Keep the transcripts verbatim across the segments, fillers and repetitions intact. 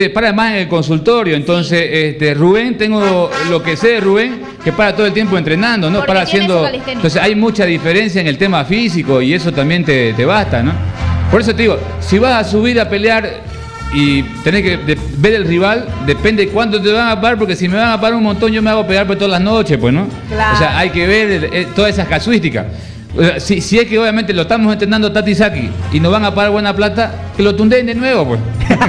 para más en el consultorio, entonces este, Rubén, tengo lo que sé de Rubén, que para todo el tiempo entrenando, ¿no? Porque Para tiene haciendo. su calistenia. Entonces hay mucha diferencia en el tema físico y eso también te, te basta, ¿no? Por eso te digo, si vas a subir a pelear y tenés que de, ver el rival, depende de cuánto te van a parar, porque si me van a parar un montón, yo me hago pegar por todas las noches, pues, ¿no? Claro. O sea, hay que ver eh, todas esas casuísticas. O sea, si, si es que obviamente lo estamos entrenando Tati Saki y nos van a pagar buena plata, que lo tundeen de nuevo, pues.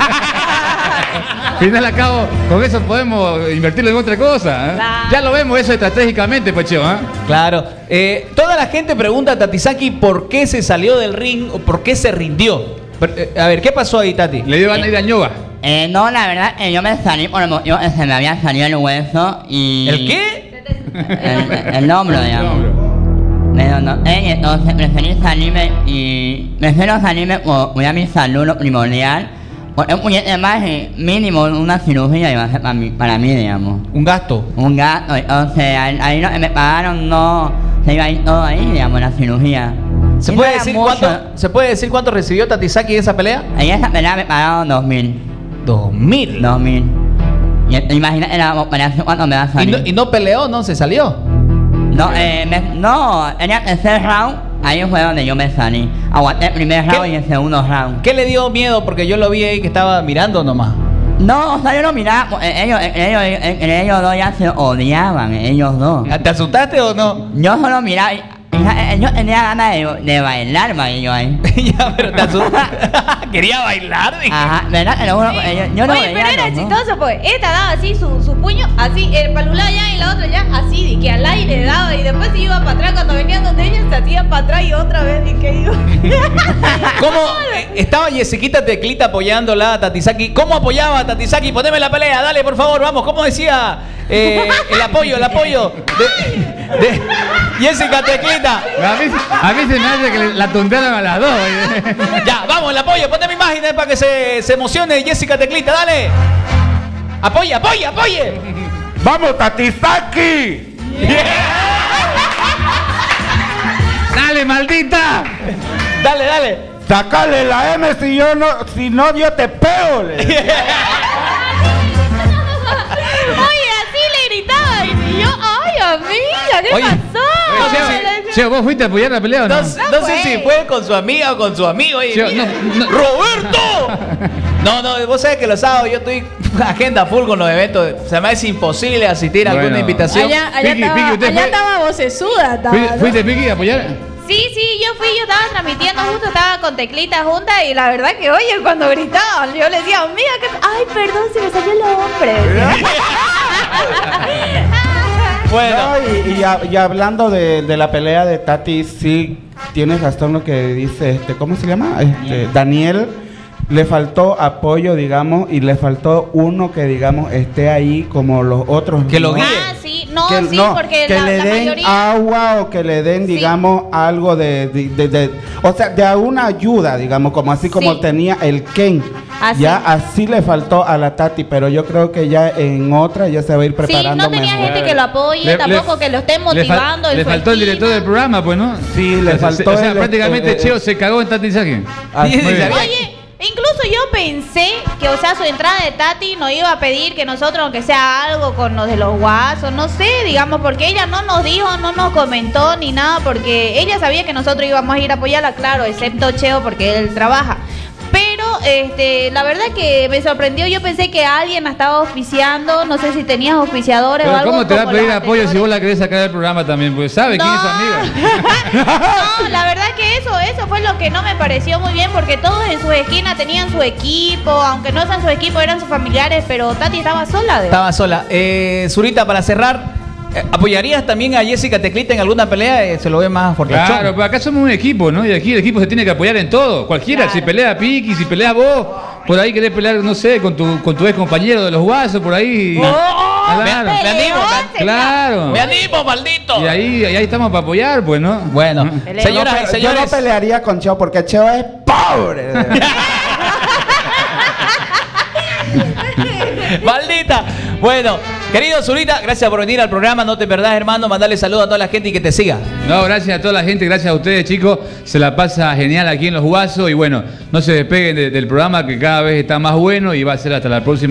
Al final, al cabo, con eso podemos invertirlo en otra cosa, ¿eh? Claro. Ya lo vemos eso estratégicamente, pues, Cheo, ¿eh? Claro. Eh, toda la gente pregunta a Tati Saki por qué se salió del ring o por qué se rindió. Pero, eh, a ver, ¿qué pasó ahí, Tati? Le dio ganas de ir a Ñoba. Eh, no, la verdad, eh, yo me salí por el motivo que se me había salido el hueso y... ¿El qué? El, el, el hombro, digamos. Pero no, eh, y entonces preferí salirme y... Prefiero salirme por cuidar mi salud, lo primordial. Porque un puñete más eh, mínimo una cirugía iba a ser para mí, para mí, digamos. Un gasto. Un gasto, entonces ahí, ahí lo que me pagaron no... Se iba a ir todo ahí, digamos, la cirugía. ¿Se Y puede, no era decir mucho. cuánto, ¿Se puede decir cuánto recibió Tati Saki en esa pelea? En esa pelea me pagaron dos mil. Dos mil. Dos mil. Y imagínate la operación cuánto me va a ¿Y salir. no, y no peleó, no? ¿Se salió? No, eh, me, no, en el tercer round, ahí fue donde yo me salí. Aguanté el primer round ¿Qué? y el segundo round. ¿Qué le dio miedo? Porque yo lo vi ahí que estaba mirando nomás. No, o sea, yo no miraba, eh, ellos, eh, ellos, eh, eh, ellos dos ya se odiaban, eh, ellos dos. ¿Te asustaste o no? Yo solo miraba, y- y ya, eh, yo tenía ganas de, de bailar, ma, yo ahí. Ya, pero te asustaste. Quería bailar, dije. Ajá, ¿verdad? Te lo juro, eh, yo, yo no Oye, veía pero era los dos. chistoso, pues. Esta daba así su, su puño, así, el palulá allá y la otra allá, así, de que al aire daba y después se iba para atrás. Cuando venían donde ellos se hacían para atrás y otra vez, y que iba. ¿Cómo eh, estaba Jessiquita Teclita apoyándola a Tati Saki? ¿Cómo apoyaba a Tati Saki? Poneme la pelea, dale, por favor, vamos. ¿Cómo decía eh, el apoyo, el apoyo de, de Jessica Teclita? A mí, a mí se me hace que le- la tontearon a las dos. ¿eh? Ya, vamos, el apoyo, poneme imágenes para que se, se emocione Jessica Teclita, dale. Apoya, apoya, apoye. ¡Vamos, Tati Saki! ¡Dale, maldita! Dale, dale. ¡Sácale la M si yo no, si no yo te pego! le decía. Oye, así le gritaba y yo, ay, amiga, ¿qué Oye, pasó? oye, Le- Cheo, ¿vos fuiste a apoyar la pelea o no? No, no sé si fue con su amiga o con su amigo. Y, Yo- mira, no, no. ¡Roberto! No, no, vos sabés que los sábados yo estoy agenda full con los eventos. Se me hace imposible asistir a Bueno. alguna invitación. Allá, allá, Vicky, estaba, Vicky, ¿usted allá fue? estaba vocesuda. Estaba, ¿Fuiste, ¿no? fuiste, Vicky, a apoyar? Sí, sí, yo fui, yo estaba transmitiendo, justo estaba con Teclita junta y la verdad que, oye, cuando gritaban, yo le decía, amiga, que... Ay, perdón, se me salió el hombre. Bueno, No, y, y a- y hablando de, de la pelea de Tati, sí, tienes razón lo que dice, este, ¿cómo se llama? Este, Daniel. Le faltó apoyo, digamos, y le faltó uno que, digamos, esté ahí como los otros. Que lo ¿no? guíe. Ah, sí, no, que, sí, no, porque que la, le la den mayoría... agua o que le den, Sí. digamos, algo de, de, de- de- o sea, de alguna ayuda, digamos, como así como Sí. tenía el Ken. Así. Ya así le faltó a la Tati, pero yo creo que ya en otra ya se va a ir Sí, preparando no tenía mejor. gente que lo apoye, Le- tampoco le- que lo esté Le, fal- motivando. en le su faltó el director esquina. del programa, pues, ¿no? Sí, le O sea, faltó O sea, el- prácticamente eh, eh, Cheo se cagó en Tati Saki. Así Muy bien. es. Oye, incluso yo pensé que, o sea, su entrada de Tati nos iba a pedir que nosotros, aunque sea algo con los de los guasos, no sé, digamos, porque ella no nos dijo, no nos comentó ni nada, porque ella sabía que nosotros íbamos a ir a apoyarla, claro, excepto Cheo, porque él trabaja. Pero, este, la verdad que me sorprendió, yo pensé que alguien la estaba auspiciando, no sé si tenías auspiciadores o Pero algo. ¿cómo te va a como pedir las apoyo si anteriores. vos la querés sacar del programa también? Pues sabe quién es su amiga. No, la verdad que eso, eso fue lo que no me pareció muy bien, porque todos en su esquina tenían su equipo, aunque no sean su equipo, eran sus familiares, pero Tati estaba sola. De estaba sola. Eh, Zurita, para cerrar, eh, ¿apoyarías también a Jessica Teclita en alguna pelea? Eh, se lo ve más fortachón. Claro, pues acá somos un equipo, ¿no? Y aquí el equipo se tiene que apoyar en todo. Cualquiera, Claro. si pelea Piki, si pelea vos, por ahí querés pelear, no sé, con tu, con tu ex compañero de los guasos, por ahí. ¡Oh! Me, Claro. me animo, me, Claro. me animo, maldito. Y ahí, y ahí estamos para apoyar, pues, ¿no? Bueno, Pelea. señoras y Yo no señores. pelearía con Cheo porque Cheo es pobre. de verdad. Maldita. Bueno, Querido Zurita, gracias por venir al programa. No te perdás, hermano. Mandale saludos a toda la gente y que te siga. No, gracias a toda la gente, gracias a ustedes, chicos. Se la pasa genial aquí en Los Guasos. Y bueno, no se despeguen de- del programa que cada vez está más bueno y va a ser hasta la próxima.